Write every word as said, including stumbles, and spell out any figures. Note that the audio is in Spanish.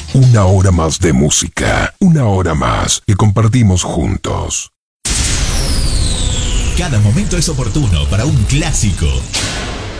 Una hora más de música, una hora más que compartimos juntos. Cada momento es oportuno para un clásico.